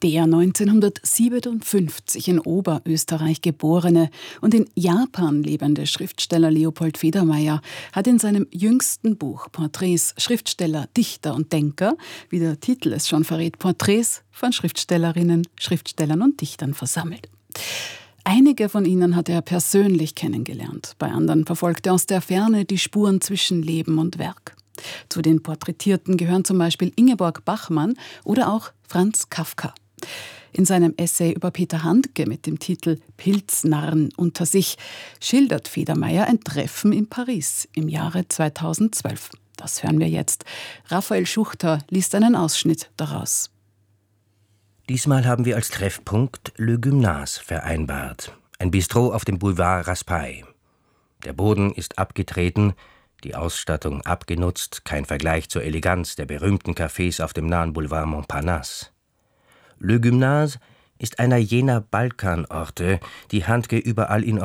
Der 1957 in Oberösterreich geborene und in Japan lebende Schriftsteller Leopold Federmeier hat in seinem jüngsten Buch Porträts Schriftsteller, Dichter und Denker, wie der Titel es schon verrät, Porträts von Schriftstellerinnen, Schriftstellern und Dichtern versammelt. Einige von ihnen hat er persönlich kennengelernt, bei anderen verfolgt er aus der Ferne die Spuren zwischen Leben und Werk. Zu den Porträtierten gehören zum Beispiel Ingeborg Bachmann oder auch Franz Kafka. In seinem Essay über Peter Handke mit dem Titel »Pilznarren unter sich« schildert Federmeier ein Treffen in Paris im Jahre 2012. Das hören wir jetzt. Raphael Schuchter liest einen Ausschnitt daraus. Diesmal haben wir als Treffpunkt Le Gymnase vereinbart. Ein Bistro auf dem Boulevard Raspail. Der Boden ist abgetreten, die Ausstattung abgenutzt, kein Vergleich zur Eleganz der berühmten Cafés auf dem nahen Boulevard Montparnasse. Le Gymnase ist einer jener Balkanorte, die Handke überall in